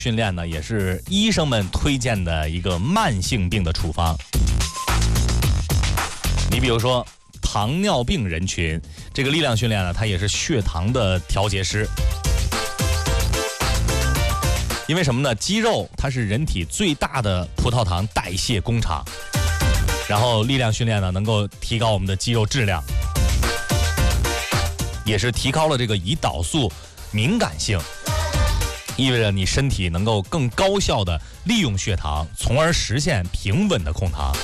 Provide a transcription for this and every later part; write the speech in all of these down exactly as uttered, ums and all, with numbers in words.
训练呢，也是医生们推荐的一个慢性病的处方。你比如说糖尿病人群，这个力量训练呢，它也是血糖的调节师。因为什么呢？肌肉它是人体最大的葡萄糖代谢工厂，然后力量训练呢，能够提高我们的肌肉质量，也是提高了这个胰岛素敏感性。意味着你身体能够更高效地利用血糖，从而实现平稳的控糖。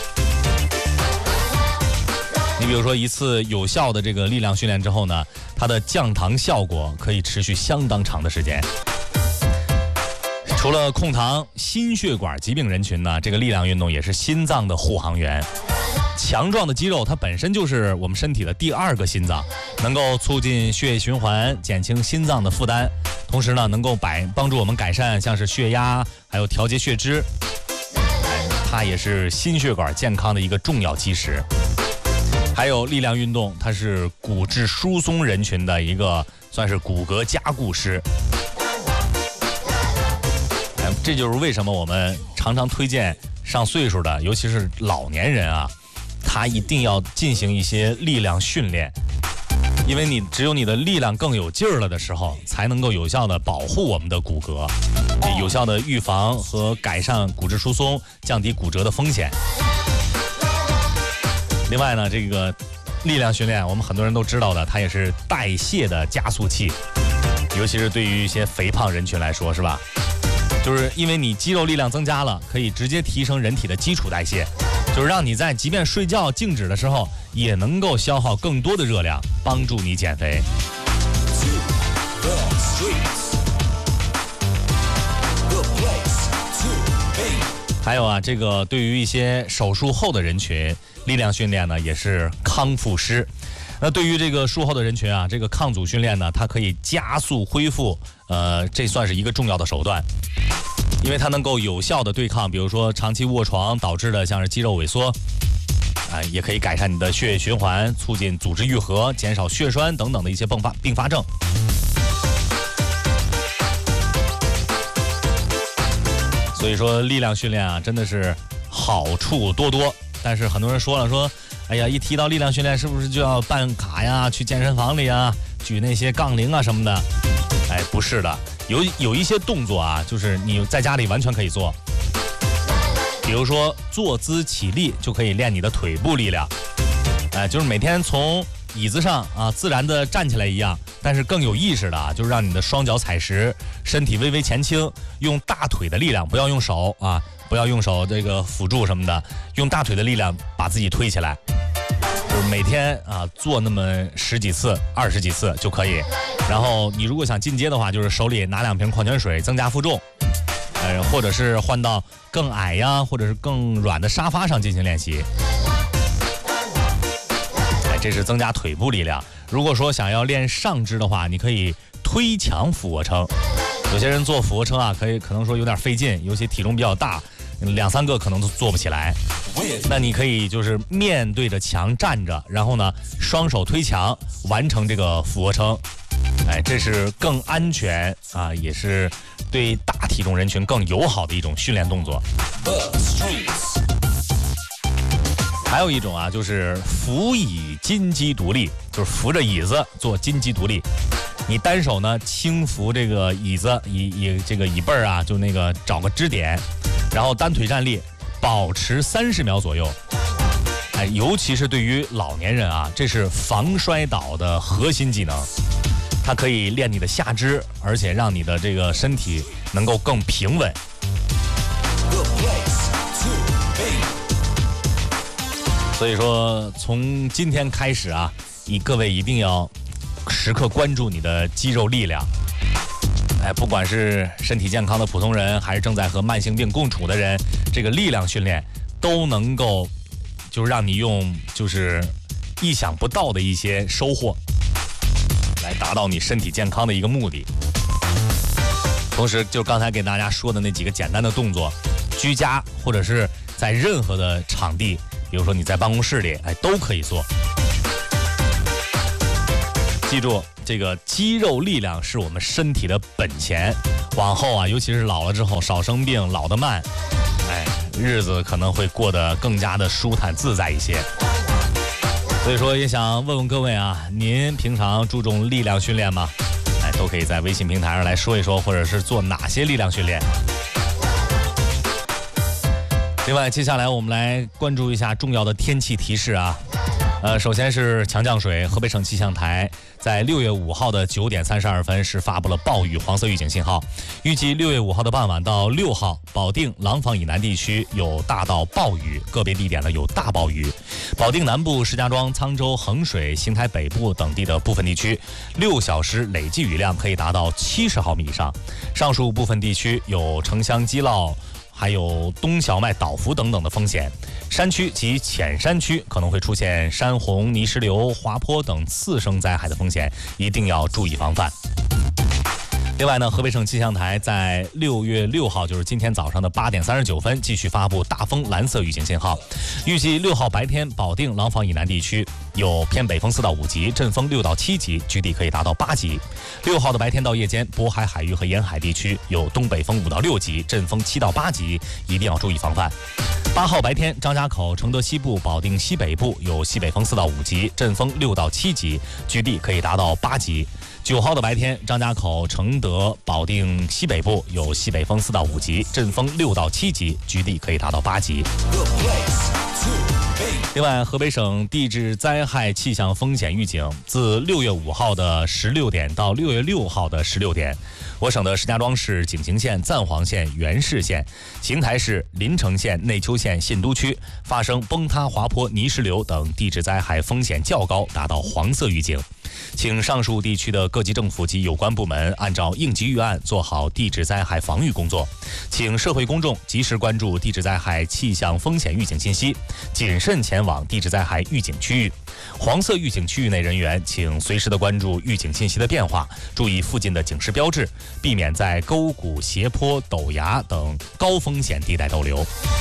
你比如说一次有效的这个力量训练之后呢，它的降糖效果可以持续相当长的时间。除了控糖，心血管疾病人群呢，这个力量运动也是心脏的护航员。强壮的肌肉它本身就是我们身体的第二个心脏，能够促进血液循环，减轻心脏的负担，同时呢能够摆帮助我们改善像是血压，还有调节血脂。哎，它也是心血管健康的一个重要基石。还有力量运动，它是骨质疏松人群的一个算是骨骼加固师。哎，这就是为什么我们常常推荐上岁数的，尤其是老年人啊，他一定要进行一些力量训练，因为你只有你的力量更有劲儿了的时候，才能够有效的保护我们的骨骼，有效的预防和改善骨质疏松，降低骨折的风险。另外呢，这个力量训练我们很多人都知道的，它也是代谢的加速器，尤其是对于一些肥胖人群来说，是吧？就是因为你肌肉力量增加了，可以直接提升人体的基础代谢，就是让你在即便睡觉静止的时候，也能够消耗更多的热量，帮助你减肥。还有啊，这个对于一些手术后的人群，力量训练呢也是康复师。那对于这个术后的人群啊，这个抗阻训练呢，它可以加速恢复，呃，这算是一个重要的手段，因为它能够有效的对抗，比如说长期卧床导致的像是肌肉萎缩，啊、呃，也可以改善你的血液循环，促进组织愈合，减少血栓等等的一些并发并发症。所以说力量训练啊，真的是好处多多。但是很多人说了说，哎呀，一提到力量训练，是不是就要办卡呀，去健身房里啊，举那些杠铃啊什么的？哎，不是的，有有一些动作啊，就是你在家里完全可以做。比如说坐姿起立就可以练你的腿部力量，哎，就是每天从椅子上啊自然的站起来一样，但是更有意识的啊，就是让你的双脚踩实，身体微微前倾，用大腿的力量，不要用手啊。不要用手这个辅助什么的，用大腿的力量把自己推起来，就是每天啊做那么十几次、二十几次就可以。然后你如果想进阶的话，就是手里拿两瓶矿泉水，增加负重，呃，或者是换到更矮呀，或者是更软的沙发上进行练习。哎，这是增加腿部力量。如果说想要练上肢的话，你可以推墙俯卧撑。有些人做俯卧撑啊，可以可能说有点费劲，尤其体重比较大，两三个可能都做不起来。那你可以就是面对着墙站着，然后呢双手推墙完成这个俯卧撑。哎，这是更安全啊，也是对大体重人群更友好的一种训练动作。还有一种啊，就是扶椅金鸡独立，就是扶着椅子做金鸡独立。你单手呢轻扶这个椅子，椅椅这个椅背啊，就那个找个支点，然后单腿站立，保持三十秒左右。哎，尤其是对于老年人啊，这是防摔倒的核心技能，它可以练你的下肢，而且让你的这个身体能够更平稳。所以说，从今天开始啊，你各位一定要时刻关注你的肌肉力量。哎，不管是身体健康的普通人，还是正在和慢性病共处的人，这个力量训练都能够就是让你用就是意想不到的一些收获，来达到你身体健康的一个目的。同时，就刚才给大家说的那几个简单的动作，居家或者是在任何的场地，比如说你在办公室里，哎，都可以做。记住，这个肌肉力量是我们身体的本钱， 往后啊，尤其是老了之后，少生病，老得慢，哎，日子可能会过得更加的舒坦自在一些。所以说，也想问问各位啊，您平常注重力量训练吗？哎，都可以在微信平台上来说一说，或者是做哪些力量训练。另外，接下来我们来关注一下重要的天气提示啊。呃，首先是强降水，河北省气象台在六月五号的九点三十二分是发布了暴雨黄色预警信号，预计六月五号的傍晚到六号，保定、廊坊以南地区有大到暴雨，个别地点呢有大暴雨。保定南部、石家庄、沧州、衡水、邢台北部等地的部分地区，六小时累计雨量可以达到七十毫米以上。上述部分地区有城乡积涝，还有冬小麦倒伏等等的风险，山区及浅山区可能会出现山洪、泥石流、滑坡等次生灾害的风险，一定要注意防范。另外呢，河北省气象台在六月六号，就是今天早上的八点三十九分，继续发布大风蓝色预警信号。预计六号白天，保定、廊坊以南地区有偏北风四到五级，阵风六到七级，局地可以达到八级。六号的白天到夜间，渤海海域和沿海地区有东北风五到六级，阵风七到八级，一定要注意防范。八号白天，张家口、承德西部、保定西北部有西北风四到五级，阵风六到七级，局地可以达到八级。九号的白天，张家口、承德、保定西北部有西北风四到五级，阵风六到七级，局地可以达到八级。另外，河北省地质灾害气象风险预警自六月五号的十六点到六月六号的十六点，我省的石家庄市景行县、赞皇县、元氏县、邢台市、临城县、内丘县、信都区发生崩塌、滑坡、泥石流等地质灾害风险较高，达到黄色预警。请上述地区的各级政府及有关部门按照应急预案做好地质灾害防御工作，请社会公众及时关注地质灾害气象风险预警信息，谨慎前往地质灾害预警区域。黄色预警区域内人员请随时的关注预警信息的变化，注意附近的警示标志，避免在沟谷、斜坡、陡崖等高风险地带逗留。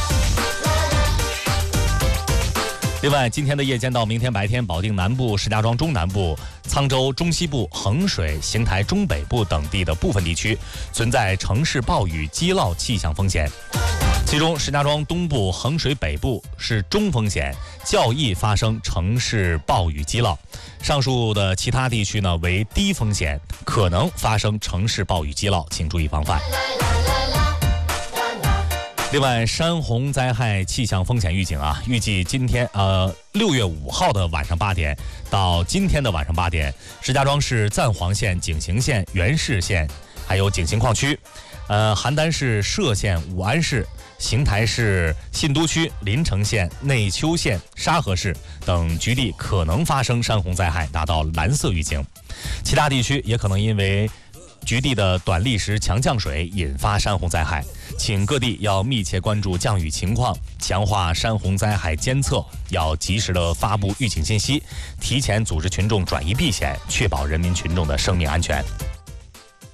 另外，今天的夜间到明天白天，保定南部、石家庄中南部、沧州中西部、衡水、邢台中北部等地的部分地区存在城市暴雨积涝气象风险，其中石家庄东部、衡水北部是中风险，较易发生城市暴雨积涝。上述的其他地区呢为低风险，可能发生城市暴雨积涝，请注意防范。另外，山洪灾害气象风险预警啊，预计今天呃六月五号的晚上八点到今天的晚上八点，石家庄市赞皇县、景行县、元氏县，还有景行矿区，呃邯郸市歙县、武安市、邢台市信都区、临城县、内丘县、沙河市等局地可能发生山洪灾害，达到蓝色预警。其他地区也可能因为局地的短砾石强降水引发山洪灾害，请各地要密切关注降雨情况，强化山洪灾害监测，要及时的发布预警信息，提前组织群众转移避险，确保人民群众的生命安全。